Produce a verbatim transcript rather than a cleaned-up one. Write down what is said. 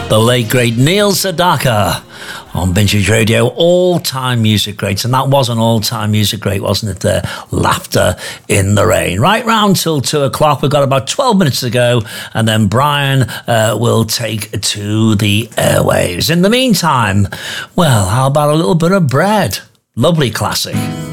The late great Neil Sedaka on Vintage Radio, all-time music greats, and that was an all-time music great, wasn't it? There, Laughter in the Rain. Right round till two o'clock. We've got about twelve minutes to go, and then Brian uh, will take to the airwaves. In the meantime, well, how about a little bit of Bread? Lovely classic.